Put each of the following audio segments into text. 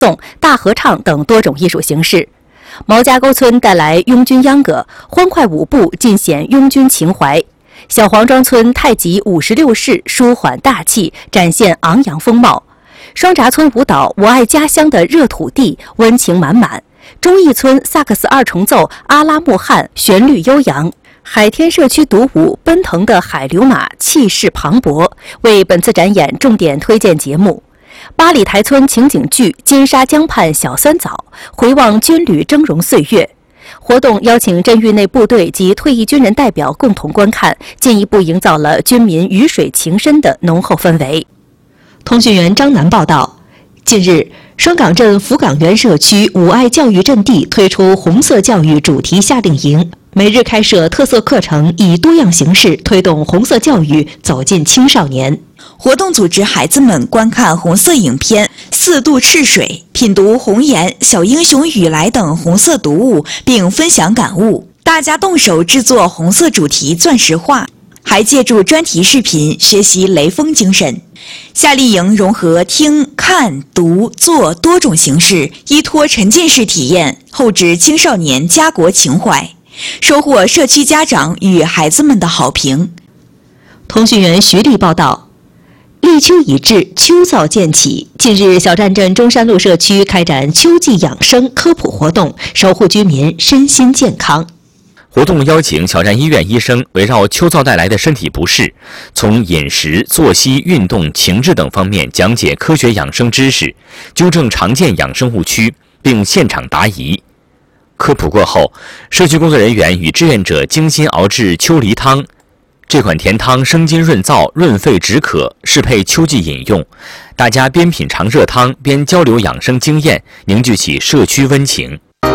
颂、大合唱等多种艺术形式。毛家沟村带来拥军秧歌，欢快舞步尽显拥军情怀。小黄庄村太极56式舒缓大气，展现昂扬风貌。双闸村舞蹈我爱家乡的热土地，温情满满。忠义村萨克斯二重奏阿拉木汗旋律悠扬。海天社区独舞奔腾的海流马气势磅礴，为本次展演重点推荐节目。八里台村情景剧金沙江畔小酸枣，回望军旅峥嵘岁月。活动邀请镇域内部队及退役军人代表共同观看，进一步营造了军民鱼水情深的浓厚氛围。通讯员张楠报道，近日，双港镇福港园社区五爱教育阵地推出红色教育主题夏令营，每日开设特色课程，以多样形式推动红色教育走进青少年。 活动组织孩子们观看红色影片《四渡赤水》，品读《红颜》《小英雄雨来》等红色读物，并分享感悟。大家动手制作红色主题钻石画，还借助专题视频学习雷锋精神。夏令营融合听、看、读、做多种形式，依托沉浸式体验，厚植青少年家国情怀，收获社区家长与孩子们的好评。 通讯员徐丽报道，立秋已至，秋燥渐起。近日，小站镇中山路社区开展秋季养生科普活动，守护居民身心健康。 活动邀请小站医院医生围绕秋燥带来的身体不适，从饮食、作息、运动、情志等方面讲解科学养生知识，纠正常见养生误区，并现场答疑。科普过后，社区工作人员与志愿者精心熬制秋梨汤。这款甜汤生津润燥、润肺止渴，适配秋季饮用。大家边品尝热汤，边交流养生经验，凝聚起社区温情。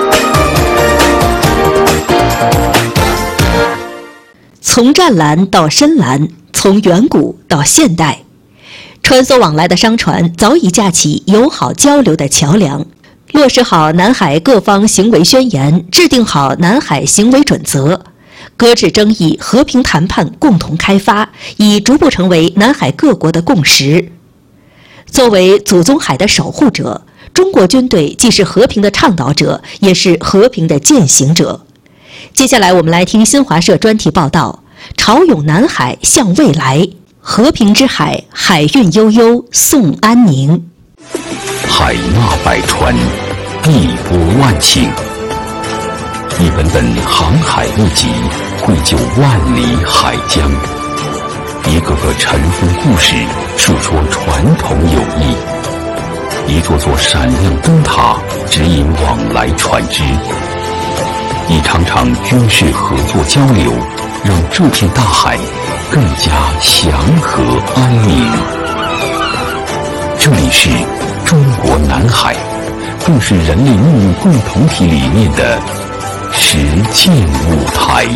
从湛蓝到深蓝，从远古到现代，穿梭往来的商船早已架起友好交流的桥梁，落实好南海各方行为宣言，制定好南海行为准则，搁置争议，和平谈判，共同开发，已逐步成为南海各国的共识。作为祖宗海的守护者，中国军队既是和平的倡导者，也是和平的践行者。接下来我们来听新华社专题报道，潮涌南海向未来，和平之海，海韵悠悠送安宁。 海纳百川，地波万顷，一本本航海秘籍绘就万里海疆，一个个尘封故事述说传统友谊，一座座闪亮灯塔指引往来船只，一场场军事合作交流让这片大海更加祥和安宁。这里是中国南海，更是人类命运共同体理念的实践舞台。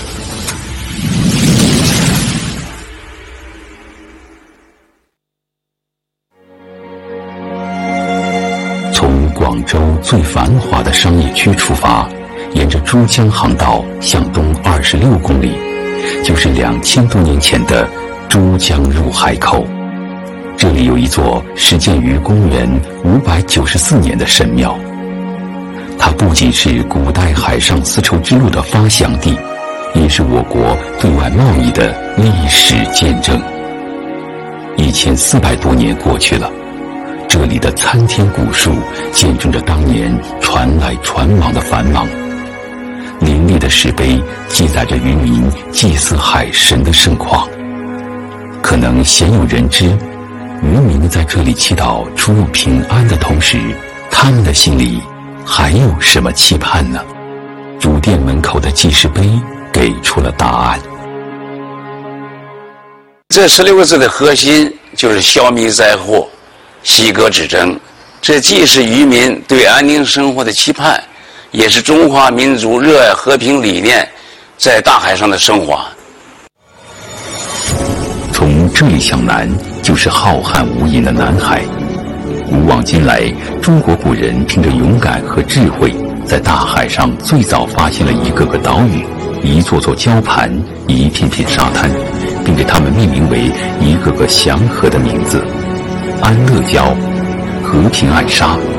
从广州最繁华的商业区出发，沿着珠江航道向东26公里，就是2000多年前的珠江入海口。这里有一座始建于公元594年的神庙，它不仅是古代海上丝绸之路的发祥地，也是我国对外贸易的历史见证。1400多年过去了，这里的参天古树见证着当年传来传往的繁忙，林立的石碑记载着渔民祭祀海神的盛况。可能鲜有人知，渔民在这里祈祷出入平安的同时，他们的心里还有什么期盼呢？主殿门口的记事碑给出了答案。 这16个字的核心就是消弭灾祸，息戈止争。这既是渔民对安宁生活的期盼，也是中华民族热爱和平理念在大海上的升华。 从这里向南，就是浩瀚无垠的南海。古往今来，中国古人凭着勇敢和智慧，在大海上最早发现了一个个岛屿，一座座礁盘，一片片沙滩，并给它们命名为一个个祥和的名字：安乐礁、和平暗沙、